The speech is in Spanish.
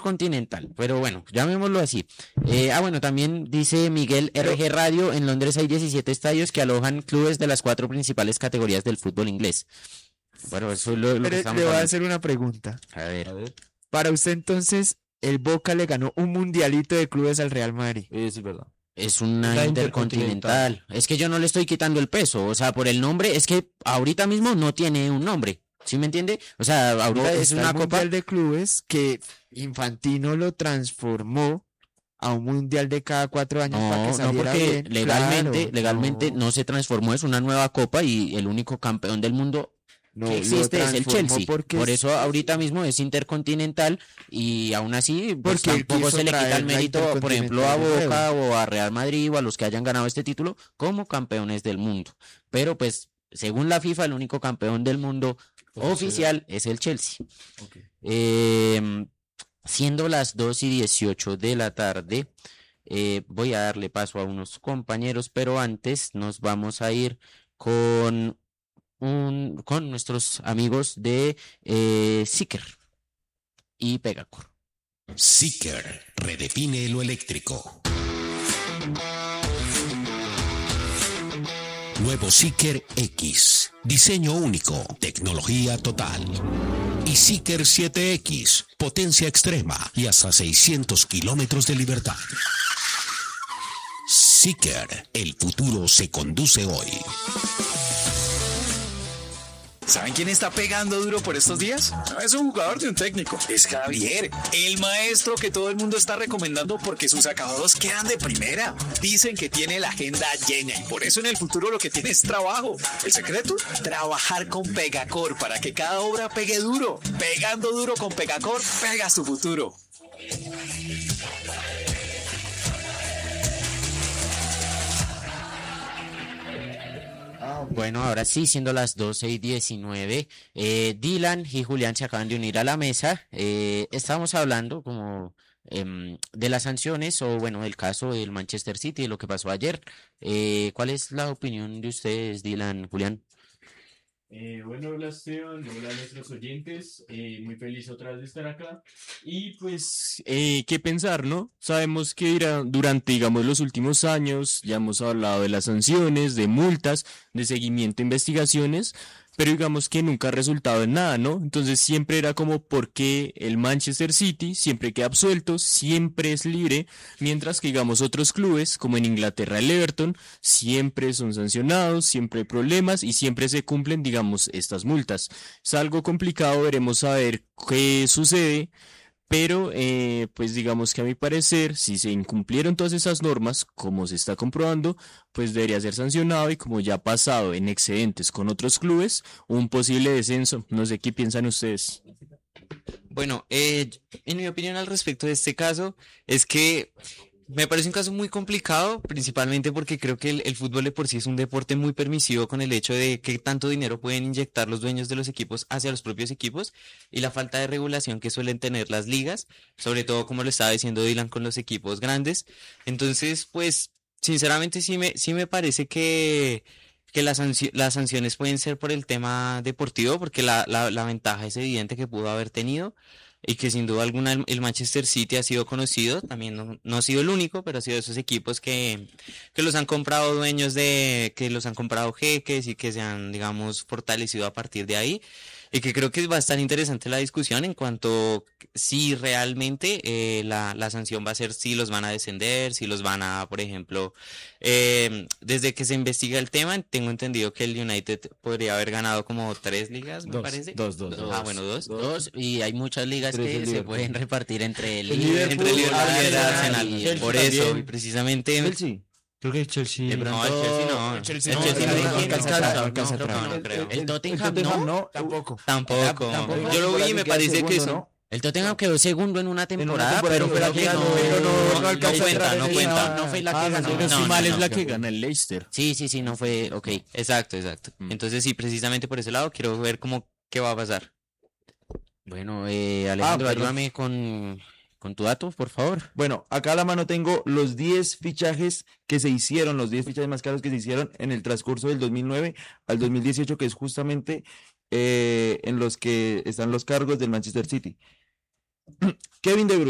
intercontinental, pero bueno, llamémoslo así. Bueno, también dice Miguel RG Radio, en Londres hay 17 estadios que alojan clubes de las 4 principales categorías del fútbol inglés. Bueno, eso es lo que Pero estamos le voy a hablando. hacer una pregunta. A ver. Para usted entonces, el Boca le ganó un mundialito de clubes al Real Madrid. Sí, es verdad. Es una La intercontinental. Es que yo no le estoy quitando el peso, o sea, por el nombre, es que ahorita mismo no tiene un nombre, ¿sí me entiende? O sea, ahorita es Está una el copa. mundial de clubes que Infantino lo transformó a un mundial de cada 4 años para que No, saliera porque bien. legalmente Claro, no se transformó, es una nueva copa y el único campeón del mundo no, que lo existe es el transformó Chelsea. porque Por eso ahorita mismo es intercontinental y aún así pues, Porque él tampoco quiso se le quita traer el la mérito, por ejemplo, a intercontinental de Boca o a Real Madrid o a los que hayan ganado este título como campeones del mundo. Pero pues, según la FIFA, el único campeón del mundo oficial es el Chelsea. Ok. Siendo las 2:18 de la tarde, voy a darle paso a unos compañeros, pero antes nos vamos a ir con con nuestros amigos de Seeker y Pegacor. Seeker redefine lo eléctrico. Nuevo Seeker X. Diseño único, tecnología total. Y Seeker 7X, potencia extrema y hasta 600 kilómetros de libertad. Seeker, el futuro se conduce hoy. ¿Saben quién está pegando duro por estos días? No es un jugador de un técnico, es Javier, el maestro que todo el mundo está recomendando porque sus acabados quedan de primera. Dicen que tiene la agenda llena y por eso en el futuro lo que tiene es trabajo. ¿El secreto? Trabajar con Pegacor para que cada obra pegue duro. Pegando duro con Pegacor, pega su futuro. Bueno, ahora sí, siendo las 12:19, Dylan y Julián se acaban de unir a la mesa. Estábamos hablando como de las sanciones o bueno, del caso del Manchester City, de lo que pasó ayer. ¿Cuál es la opinión de ustedes, Dylan, Julián? Bueno, hola Esteban, hola a nuestros oyentes, muy feliz otra vez de estar acá. Y pues, ¿qué pensar, no? Sabemos que durante, digamos, los últimos años ya hemos hablado de las sanciones, de multas, de seguimiento, investigaciones, pero digamos que nunca ha resultado en nada, ¿no? Entonces siempre era como por qué el Manchester City siempre queda absuelto, siempre es libre, mientras que digamos otros clubes, como en Inglaterra el Everton, siempre son sancionados, siempre hay problemas y siempre se cumplen, digamos, estas multas. Es algo complicado, veremos a ver qué sucede. Pero, pues digamos que a mi parecer, si se incumplieron todas esas normas, como se está comprobando, pues debería ser sancionado y como ya ha pasado en excedentes con otros clubes, un posible descenso. No sé qué piensan ustedes. Bueno, en mi opinión al respecto de este caso es que me parece un caso muy complicado, principalmente porque creo que el fútbol de por sí es un deporte muy permisivo con el hecho de que tanto dinero pueden inyectar los dueños de los equipos hacia los propios equipos y la falta de regulación que suelen tener las ligas, sobre todo como lo estaba diciendo Dylan con los equipos grandes. Entonces, pues, sinceramente sí me parece que las sanciones pueden ser por el tema deportivo, porque la ventaja es evidente que pudo haber tenido y que sin duda alguna el Manchester City ha sido conocido, también no ha sido el único, pero ha sido de esos equipos que los han comprado que los han comprado jeques y que se han, digamos, fortalecido a partir de ahí. Y que creo que va a estar interesante la discusión en cuanto si realmente la sanción va a ser si los van a descender, si los van a, por ejemplo, desde que se investiga el tema, tengo entendido que el United podría haber ganado como 3 ligas, me parece. Dos. Ah, bueno, 2. Dos, y hay muchas ligas Tres que del se Liverpool. pueden repartir entre el Liverpool, Entre el Liverpool y el Arsenal, Arsenal. Chelsea Por eso, también. y precisamente... Chelsea. Creo que el Chelsea. De No, pronto- el Chelsea no. El Chelsea El no, Chelsea el no Chelsea tiene no, alcanza, no, creo que no, no creo. El Tottenham no. Tampoco. Tampoco. Tampoco. Yo lo vi y me parece que eso... El Tottenham quedó segundo en una temporada, temporada, pero pero creo que no, no, pero no alcanza a cuenta, entrar no en cuenta. esa- no fue la que ganó. Pero si No, mal no, es no. la que gana el Leicester. Sí, no fue, ok. Exacto. Entonces sí, precisamente por ese lado quiero ver cómo qué va a pasar. Bueno, Alejandro, perdón. ayúdame con tu dato, por favor. Bueno, acá a la mano tengo los 10 fichajes que se hicieron, los 10 fichajes más caros que se hicieron en el transcurso del 2009 al 2018, que es justamente en los que están los cargos del Manchester City. Kevin De Bruyne.